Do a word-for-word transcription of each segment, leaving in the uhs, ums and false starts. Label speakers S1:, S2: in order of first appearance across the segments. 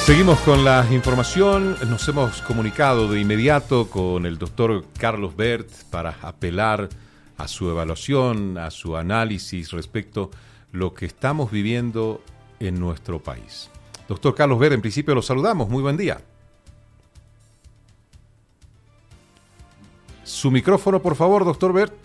S1: Seguimos con la información. Nos hemos comunicado de inmediato con el doctor Carlos Bert para apelar a su evaluación, a su análisis respecto a lo que estamos viviendo en nuestro país. Doctor Carlos Bert, en principio lo saludamos. Muy buen día. Su micrófono, por favor, doctor Bert.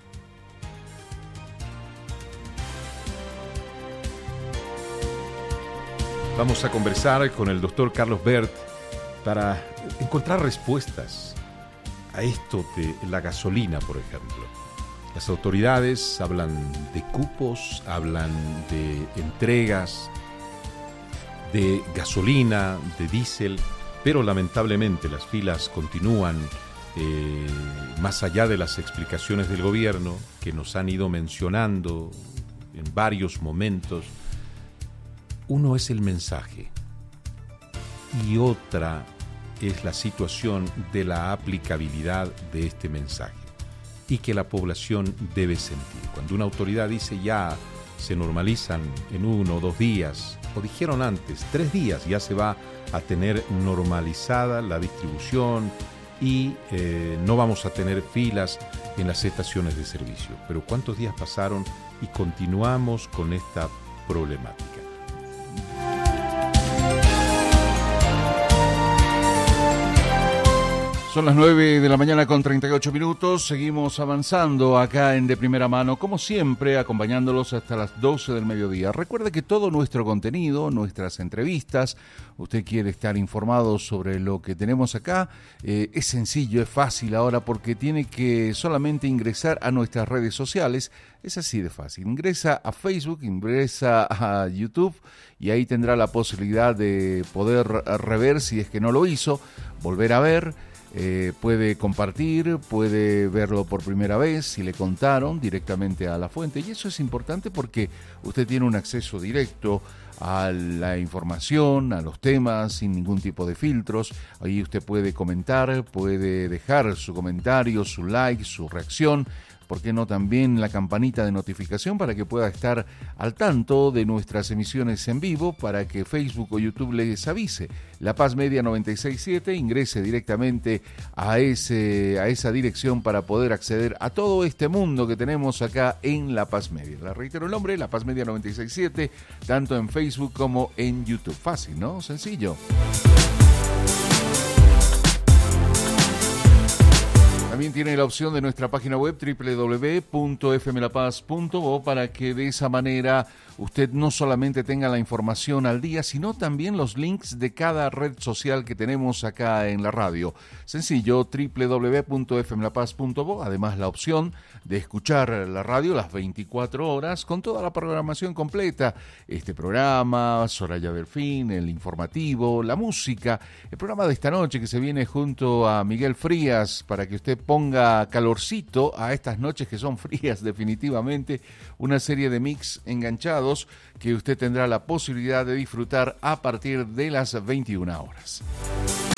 S1: Vamos a conversar con el doctor Carlos Bert para encontrar respuestas a esto de la gasolina, por ejemplo. Las autoridades hablan de cupos, hablan de entregas, de gasolina, de diésel, pero lamentablemente las filas continúan eh, más allá de las explicaciones del gobierno que nos han ido mencionando en varios momentos. Uno es el mensaje y otra es la situación de la aplicabilidad de este mensaje y que la población debe sentir. Cuando una autoridad dice ya se normalizan en uno o dos días, o dijeron antes, tres días ya se va a tener normalizada la distribución y eh, no vamos a tener filas en las estaciones de servicio. Pero ¿cuántos días pasaron y continuamos con esta problemática?
S2: Son las nueve de la mañana con treinta y ocho minutos, seguimos avanzando acá en De Primera Mano, como siempre, acompañándolos hasta las doce del mediodía. Recuerde que todo nuestro contenido, nuestras entrevistas, usted quiere estar informado sobre lo que tenemos acá, eh, es sencillo, es fácil ahora porque tiene que solamente ingresar a nuestras redes sociales. Es así de fácil. Ingresa a Facebook, ingresa a YouTube y ahí tendrá la posibilidad de poder rever, si es que no lo hizo, volver a ver. Eh, puede compartir, puede verlo por primera vez, si le contaron directamente a la fuente. Y eso es importante porque usted tiene un acceso directo a la información, a los temas, sin ningún tipo de filtros. Ahí usted puede comentar, puede dejar su comentario, su like, su reacción. ¿Por qué no también la campanita de notificación para que pueda estar al tanto de nuestras emisiones en vivo, para que Facebook o YouTube les avise? La Paz Media noventa y seis punto siete, ingrese directamente a, ese, a esa dirección para poder acceder a todo este mundo que tenemos acá en La Paz Media. Le reitero el nombre, La Paz Media noventa y seis punto siete, tanto en Facebook como en YouTube. Fácil, ¿no? Sencillo. También tiene la opción de nuestra página web doble u doble u doble u punto f m la paz punto bo para que de esa manera usted no solamente tenga la información al día, sino también los links de cada red social que tenemos acá en la radio. Sencillo, doble u doble u doble u punto f m la paz punto bo. Además, la opción de escuchar la radio las veinticuatro horas con toda la programación completa. Este programa, Soraya Delfín, el informativo, la música, el programa de esta noche que se viene junto a Miguel Frías para que usted ponga calorcito a estas noches que son frías definitivamente. Una serie de mix enganchados que usted tendrá la posibilidad de disfrutar a partir de las veintiuna horas.